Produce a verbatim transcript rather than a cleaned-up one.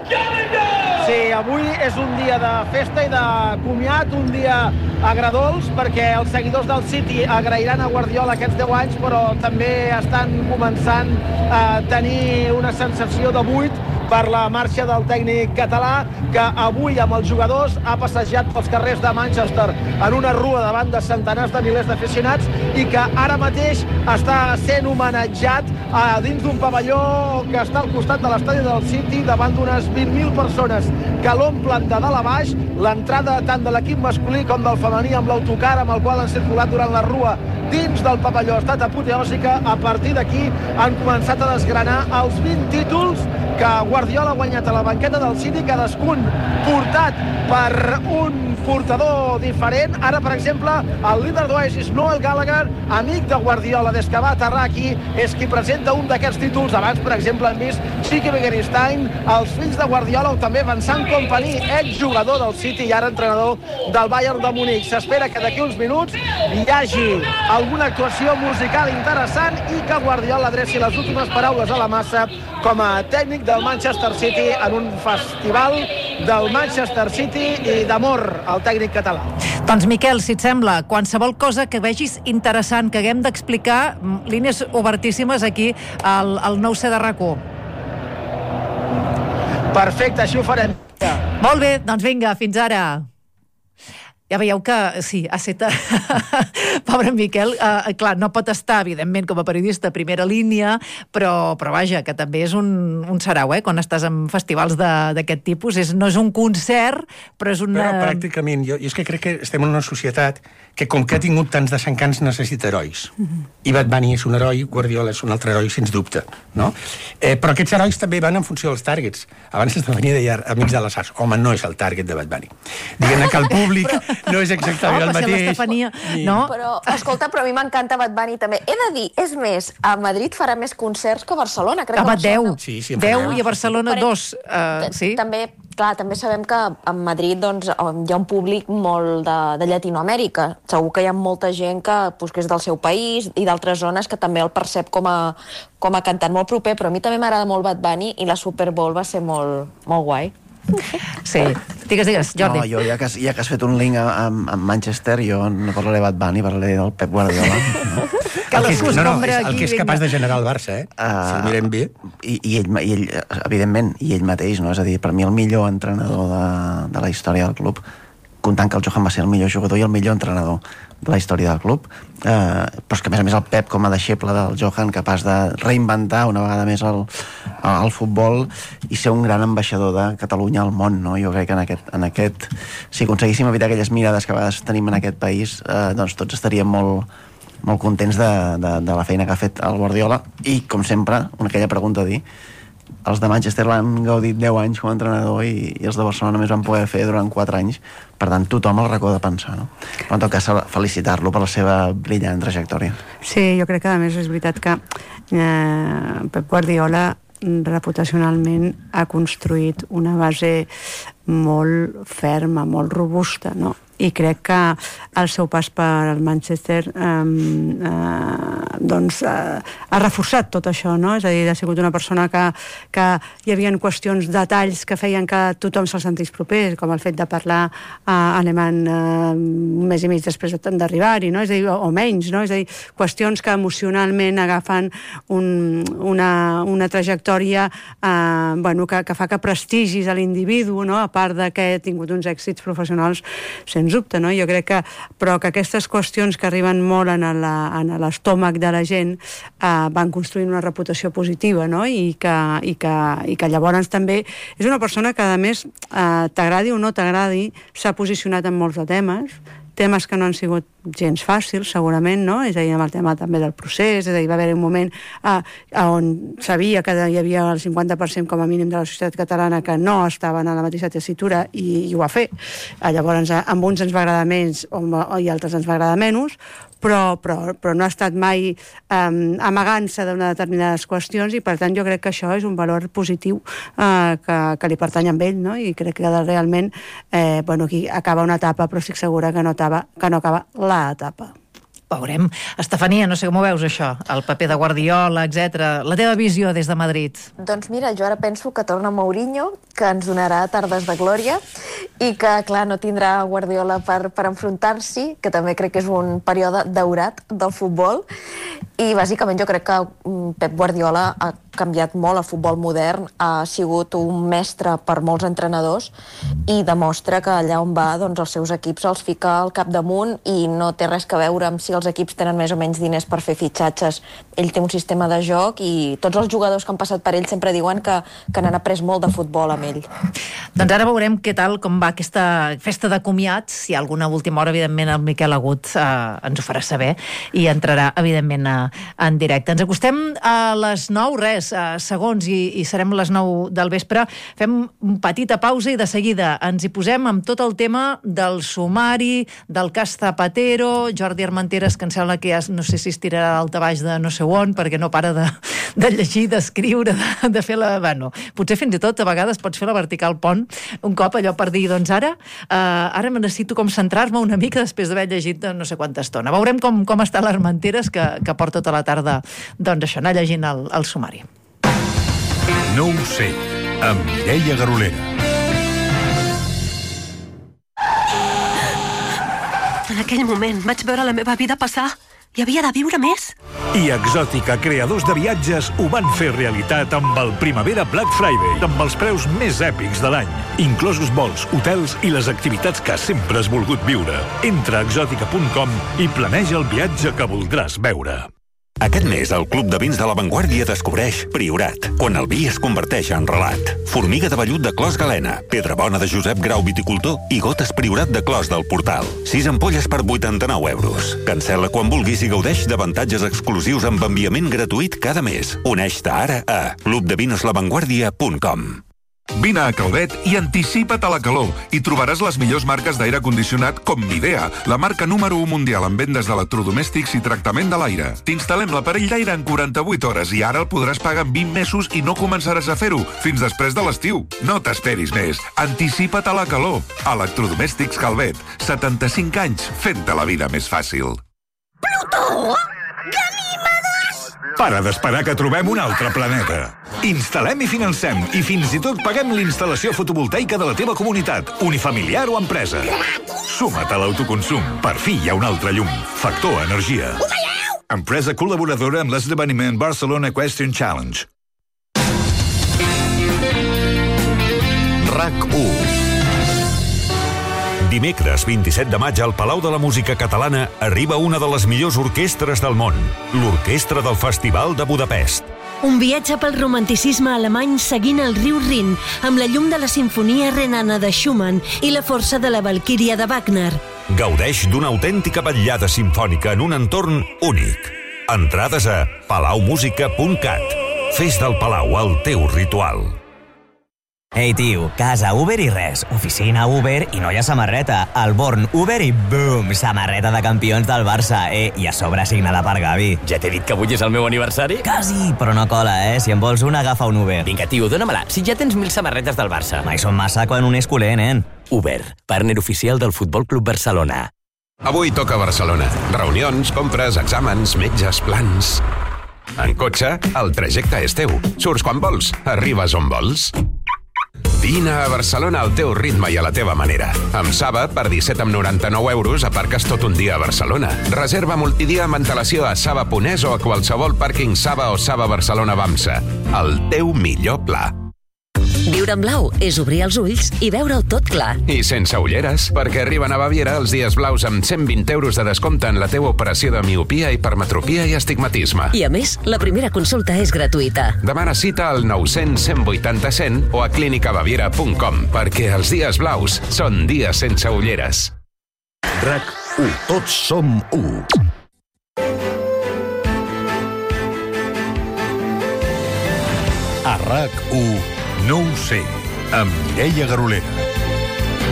Sí, avui és un dia de festa i de comiat, un dia agradols, perquè els seguidors del City agrairan a Guardiola aquests deu anys, però també estan començant a tenir una sensació de buit per la marxa del tècnic català, que avui amb els jugadors ha passejat pels carrers de Manchester en una rua davant de centenars de milers d'aficionats i que ara mateix està sent homenatjat a dins d'un pavelló que està al costat de l'estadi del City davant d'unes vint mil persones que l'omplen de dalt a baix. L'entrada tant de l'equip masculí com del femení amb l'autocar amb el qual han circulat durant la rua dins del pavelló ha estat apoteòsica. A partir d'aquí han començat a desgranar els vint títols que Guardiola ha guanyat a la banqueta del City, cadascun portat per un portador diferent. Ara, per exemple, el líder d'Oasis, Noel Gallagher, amic de Guardiola des que va aterrar aquí, és qui presenta un d'aquests títols. Abans, per exemple, hem vist Quique Begiristain, els fills de Guardiola, o també Vincent Kompany, exjugador del City i ara entrenador del Bayern de Múnich. S'espera que d'aquí uns minuts hi hagi alguna actuació musical interessant i que Guardiola adreci les últimes paraules a la massa com a tècnic del Manchester City en un festival del Manchester City i d'amor al tècnic català. Doncs, Miquel, si et sembla, qualsevol cosa que vegis interessant, que haguem d'explicar, línies obertíssimes aquí al, al nou C de RAC u. Perfecte, així ho farem. Molt bé, doncs vinga, fins ara. Ja veieu que, sí, ha set... Pobre Miquel, uh, clar, no pot estar, evidentment, com a periodista a primera línia, però, però vaja, que també és un, un sarau, eh?, quan estàs en festivals d'aquest tipus. És, no és un concert, però és una... Però pràcticament, jo, jo és que crec que estem en una societat que, com que ha tingut tants desencants, necessita herois. Mm-hmm. I Bad Bunny és un heroi, Guardiola és un altre heroi, sens dubte, no? Eh, però aquests herois també van en funció dels targets. Abans Estefania deia, amics de les arts, home, no és el target de Bad Bunny. Diguem-ne que el públic no és exactament oh, el mateix. Ni... No? Però, escolta, però a mi m'encanta Bad Bunny també. He de dir, és més, a Madrid farà més concerts que a Barcelona. Crec Home, que deu. Sí, sí, deu i a Barcelona dos. Uh, sí? També, clar, també sabem que a Madrid doncs, hi ha un públic molt de, de Llatinoamèrica. Segur que hi ha molta gent que, pues, que és del seu país i d'altres zones que també el percep com a, com a cantant molt proper, però a mi també m'agrada molt Bad Bunny i la Super Bowl va ser molt, molt guai. Sí, digues, digues, Jordi. No, jo ja que, ja que has fet un link amb, amb Manchester, jo no parlaré de Bad Bunny, parlaré del Pep Guardiola. No? Que el, que és, no, no, és el aquí, que és capaç de generar el Barça, eh? Uh, si el mirem bé. I, i, ell, i ell, evidentment, i ell mateix, no? És a dir, per mi el millor entrenador de, de la història del club, comptant que el Johan va ser el millor jugador i el millor entrenador de la història del club, eh, però és que a més a més el Pep com a deixeble del Johan, capaç de reinventar una vegada més el, el futbol i ser un gran ambaixador de Catalunya al món, no? Jo crec que en aquest, en aquest si aconseguíssim evitar aquelles mirades que a vegades tenim en aquest país, eh, doncs tots estaríem molt, molt contents de, de, de la feina que ha fet el Guardiola i, com sempre, una aquella pregunta a dir, els de Manchester l'han gaudit deu anys com a entrenador i, i els de Barcelona només van poder fer durant quatre anys. Per tant, tothom el racó de pensar, no? Però en tot cas, felicitar-lo per la seva brillant trajectòria. Sí, jo crec que a més és veritat que eh, Pep Guardiola reputacionalment ha construït una base molt ferma, molt robusta, no? I crec que el seu pas per al Manchester eh, eh, doncs eh, ha reforçat tot això, no? És a dir, ha sigut una persona que, que hi havia qüestions, detalls que feien que tothom se'l sentís proper, com el fet de parlar eh, alemany eh, un mes i mig després d'arribar-hi, no? És a dir, o, o menys, no? És a dir, qüestions que emocionalment agafen un, una, una trajectòria eh, bueno, que, que fa que prestigis a l'individu, no? A part de que ha tingut uns èxits professionals sens dubte, no? Jo crec que, però que aquestes qüestions que arriben molt en l'estómac de la gent eh, van construint una reputació positiva, no? I que, i, que, i que llavors també és una persona que, a més, eh, t'agradi o no t'agradi, s'ha posicionat en molts de temes, temes que no han sigut gens fàcils, segurament, no? És a dir, amb el tema també del procés, és a dir, va haver un moment eh, on sabia que hi havia el cinquanta per cent com a mínim de la societat catalana que no estaven a la mateixa tessitura i, i ho va fer. Eh, llavors, amb uns ens va agradar més o, i altres ens va agradar menys, però, però, però no ha estat mai um, amagant-se d'una determinades qüestions i, per tant, jo crec que això és un valor positiu eh, que, que li pertany a ell, no? I crec que realment eh, bueno, aquí acaba una etapa, però estic segura que no acaba, que no acaba la etapa. veurem. Estefania, no sé com ho veus això, el paper de Guardiola, etcètera. La teva visió des de Madrid. Doncs mira, jo ara penso que torna Mourinho, que ens donarà tardes de glòria i que, clar, no tindrà Guardiola per, per enfrontar-s'hi, que també crec que és un període daurat del futbol. I bàsicament jo crec que Pep Guardiola ha canviat molt el futbol modern, ha sigut un mestre per molts entrenadors i demostra que allà on va doncs, els seus equips els fica al capdamunt i no té res que veure amb si els equips tenen més o menys diners per fer fitxatges. Ell té un sistema de joc i tots els jugadors que han passat per ell sempre diuen que, que n'han après molt de futbol amb ell. Doncs ara veurem què tal, com va aquesta festa de comiats. Si hi ha alguna última hora, evidentment el Miquel Agut eh, ens ho farà saber i entrarà, evidentment, a, en directe. Ens acostem a les nou, res, a segons, i, i serem a les nou del vespre. Fem una petita pausa i de seguida ens hi posem amb tot el tema del sumari, del cas Zapatero, Jordi Armenteres, que em sembla que ja no sé si es tirarà al tabaix de no sé on, perquè no para de, de llegir, d'escriure, de, de fer la... Bueno, potser fins i tot a vegades pots fer la vertical pont un cop, allò per dir, doncs ara eh, ara me necessito com centrar-me una mica després d'haver llegit no sé quanta estona. Veurem com, com està l'Armenteres, que, que porta tota la tarda, doncs això, anar llegint el, el sumari. No ho sé, amb Mireia Garolera. En aquell moment vaig veure la meva vida passar. Hi havia de viure més. I Exòtica, creadors de viatges, ho van fer realitat amb el Primavera Black Friday, amb els preus més èpics de l'any, inclosos vols, hotels i les activitats que sempre has volgut viure. Entra a exòtica punt com i planeja el viatge que voldràs veure. Aquest mes, el Club de Vins de La Vanguardia descobreix Priorat, quan el vi es converteix en relat. Formiga de vellut de Clos Galena, Pedra Bona de Josep Grau Viticultor i Gotes Priorat de Clos del Portal. Sis ampolles per vuitanta-nou euros. Cancel·la quan vulguis i gaudeix d'avantatges exclusius amb enviament gratuït cada mes. Uneix-te ara a club de vinos la vanguardia punt com. Vine a Calvet i anticipa't a la calor i trobaràs les millors marques d'aire condicionat com Midea, la marca número u mundial en vendes d'electrodomèstics i tractament de l'aire. T'instal·lem l'aparell d'aire en quaranta-vuit hores i ara el podràs pagar en vint mesos i no començaràs a fer-ho fins després de l'estiu. No t'esperis més. Anticipa't a la calor. Electrodomèstics Calvet. setanta-cinc anys fent-te la vida més fàcil. Plutó! Para d'esperar que trobem un altre planeta. Instal·lem i financem i fins i tot paguem l'instal·lació fotovoltaica de la teva comunitat, unifamiliar o empresa. Suma't a l'autoconsum. Per fi hi ha un altre llum. Factor Energia. Empresa col·laboradora amb l'esdeveniment Barcelona Equestrian Challenge. RAC u. Dimecres vint-i-set de maig al Palau de la Música Catalana arriba una de les millors orquestres del món, l'Orquestra del Festival de Budapest. Un viatge pel romanticisme alemany seguint el riu Rin, amb la llum de la Sinfonia Renana de Schumann i la força de la Valquíria de Wagner. Gaudeix d'una autèntica vetllada simfònica en un entorn únic. Entrades a palau música punt cat. Fes del Palau el teu ritual. Ei, tio, casa Uber i res. Oficina Uber i no hi ha samarreta. El Born Uber i boom, samarreta de campions del Barça. Eh, i a sobre signada per Gavi. Ja t'he dit que avui és el meu aniversari? Quasi, però no cola, eh? Si en vols una, agafa un Uber. Vinga, tio, dóna-me-la. Si ja tens mil samarretes del Barça. Mai són massa quan un és culer, nen. Uber, partner oficial del Futbol Club Barcelona. Avui toca Barcelona. Reunions, compres, exàmens, metges, plans... En cotxe, el trajecte és teu. Surts quan vols, arribes on vols. Vine a Barcelona al teu ritme i a la teva manera. Amb Saba, per disset coma noranta-nou euros, aparques tot un dia a Barcelona. Reserva multidia amb antelació a Saba punt es o a qualsevol pàrquing Saba o Saba Barcelona Bamsa. El teu millor pla. Viure en blau és obrir els ulls i veure-ho tot clar. I sense ulleres, perquè arriben a Baviera els dies blaus amb cent vint euros de descompte en la teva operació de miopia, hipermetropia i astigmatisme. I a més, la primera consulta és gratuïta. Demana cita al nou cents cent vuitanta cent o a clínica baviera punt com, perquè els dies blaus són dies sense ulleres. RAC u. Tots som u. A RAC u. No ho sé, amb Mireia Garolera.